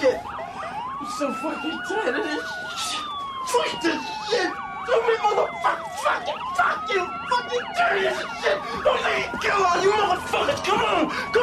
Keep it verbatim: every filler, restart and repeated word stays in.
shit. I'm so fucking tired of this shit. Fuck this shit. Don't be motherfucking fucking fuck you. Fucking dirty as shit. Don't let me kill all you motherfuckers. Come on. Come